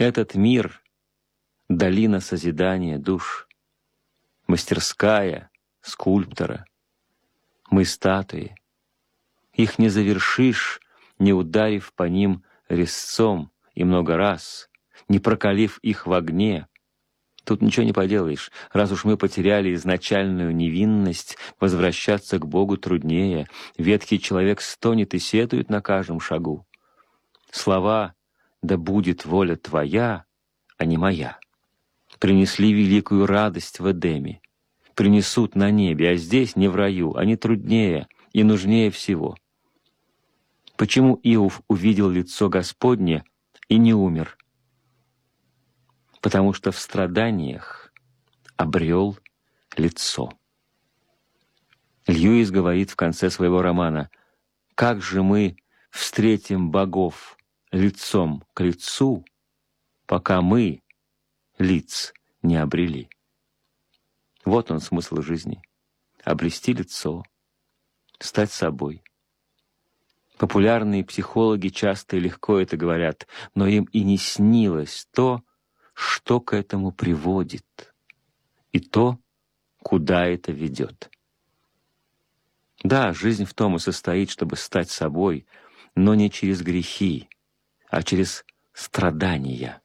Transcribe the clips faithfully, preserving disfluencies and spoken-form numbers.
Этот мир — долина созидания душ, мастерская скульптора. Мы статуи. Их не завершишь, не ударив по ним резцом и много раз, не прокалив их в огне. Тут ничего не поделаешь. Раз уж мы потеряли изначальную невинность, возвращаться к Богу труднее. Ветхий человек стонет и сетует на каждом шагу. Слова «да будет воля твоя», а не моя, принесли великую радость в Эдеме, принесут на небе, а здесь, не в раю, они труднее и нужнее всего. Почему Иов увидел лицо Господне и не умер? Потому что в страданиях обрел лицо. Льюис говорит в конце своего романа: «Как же мы встретим богов лицом к лицу, пока мы лиц не обрели». Вот он смысл жизни — обрести лицо, стать собой. Популярные психологи часто и легко это говорят, но им и не снилось то, что к этому приводит, и то, куда это ведет. Да, жизнь в том и состоит, чтобы стать собой, но не через грехи, а через страдания.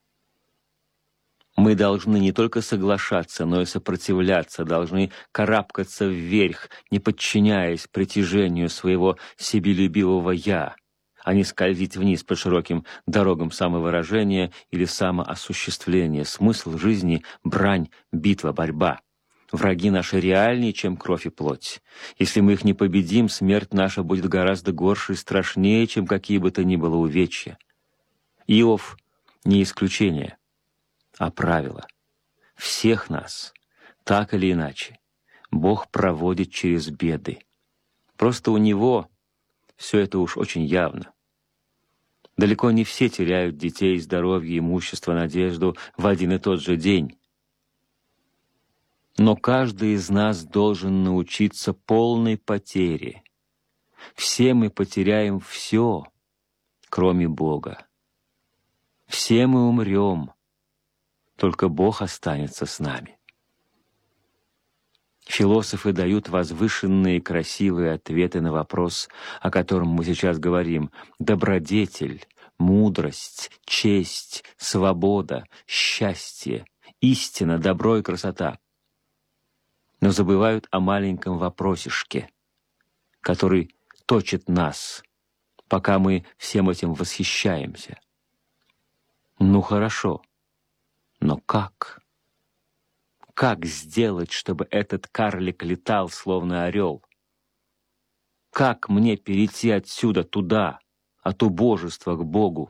Мы должны не только соглашаться, но и сопротивляться, должны карабкаться вверх, не подчиняясь притяжению своего себелюбивого «я», а не скользить вниз по широким дорогам самовыражения или самоосуществления. Смысл жизни — брань, битва, борьба. Враги наши реальнее, чем кровь и плоть. Если мы их не победим, смерть наша будет гораздо горше и страшнее, чем какие бы то ни было увечья. Иов не исключение, а правило. Всех нас, так или иначе, Бог проводит через беды. Просто у Него все это уж очень явно. Далеко не все теряют детей, здоровье, имущество, надежду в один и тот же день. Но каждый из нас должен научиться полной потере. Все мы потеряем все, кроме Бога. Все мы умрем, только Бог останется с нами. Философы дают возвышенные красивые ответы на вопрос, о котором мы сейчас говорим: добродетель, мудрость, честь, свобода, счастье, истина, добро и красота. Но забывают о маленьком вопросишке, который точит нас, пока мы всем этим восхищаемся. Ну хорошо, но как? Как сделать, чтобы этот карлик летал, словно орел? Как мне перейти отсюда туда, от убожества к Богу?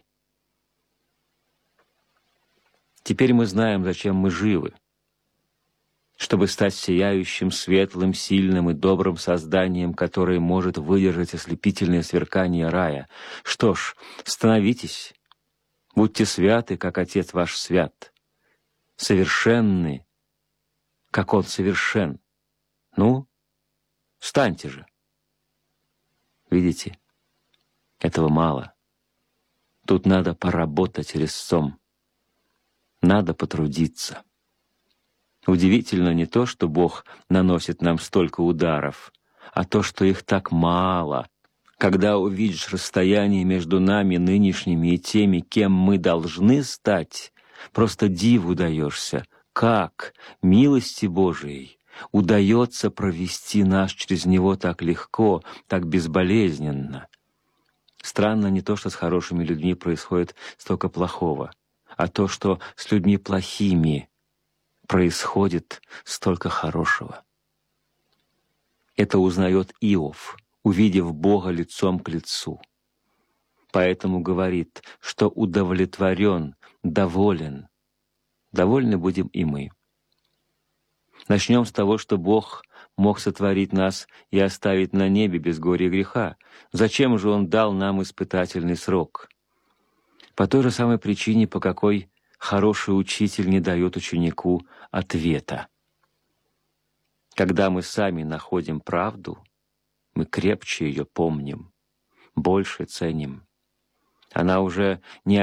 Теперь мы знаем, зачем мы живы. Чтобы стать сияющим, светлым, сильным и добрым созданием, которое может выдержать ослепительное сверкание рая. Что ж, становитесь, будьте святы, как Отец ваш свят, совершенны, как Он совершен. Ну, встаньте же. Видите, этого мало. Тут надо поработать резцом, надо потрудиться. Удивительно не то, что Бог наносит нам столько ударов, а то, что их так мало. Когда увидишь расстояние между нами нынешними и теми, кем мы должны стать, просто диву даешься, как милости Божией удается провести нас через него так легко, так безболезненно. Странно не то, что с хорошими людьми происходит столько плохого, а то, что с людьми плохими происходит столько хорошего. Это узнает Иов, увидев Бога лицом к лицу. Поэтому говорит, что удовлетворен, доволен. Довольны будем и мы. Начнем с того, что Бог мог сотворить нас и оставить на небе без горя и греха. Зачем же Он дал нам испытательный срок? По той же самой причине, по какой хороший учитель не дает ученику ответа. Когда мы сами находим правду, мы крепче ее помним, больше ценим. Она уже не